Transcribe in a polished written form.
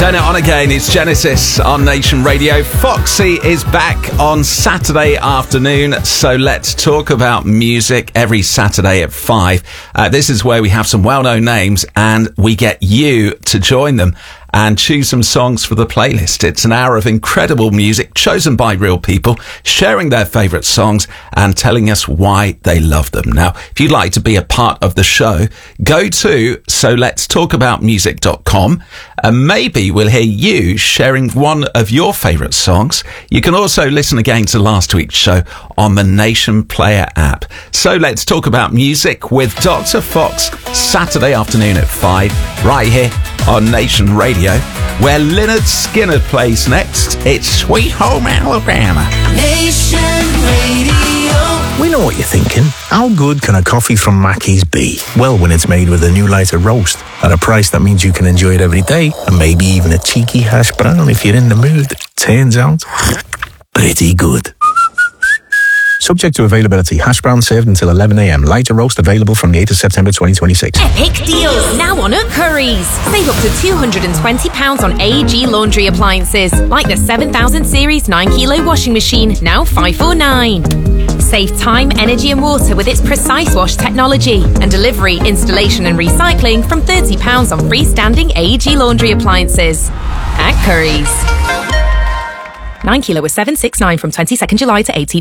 Turn it on again. It's Genesis on Nation Radio. Foxy is back on Saturday afternoon, so let's talk about music every Saturday at 5. This is where we have some well-known names and we get you to join them and choose some songs for the playlist. It's an hour of incredible music chosen by real people, sharing their favourite songs and telling us why they love them. Now, if you'd like to be a part of the show, go to soletstalkaboutmusic.com and maybe we'll hear you sharing one of your favourite songs. You can also listen again to last week's show on the Nation Player app. So let's talk about music with Dr. Fox, Saturday afternoon at 5, right here on Nation Radio, where Lynyrd Skynyrd plays next. It's Sweet Home Alabama. Nation Radio. We know what you're thinking. How good can a coffee from Mackey's be? Well, when it's made with a new lighter roast at a price that means you can enjoy it every day, and maybe even a cheeky hash brown if you're in the mood. Turns out, pretty good. Subject to availability. Hash brown served until 11 a.m. Lighter roast available from the 8th of September 2026. Epic deals now on at Currys. Save up to £220 on AEG laundry appliances, like the 7000 series 9kg washing machine, now $549. Save time, energy and water with its Precise Wash technology, and delivery, installation and recycling from £30 on freestanding AEG laundry appliances. At Currys. 9kg was $769 from 22nd July to 18th.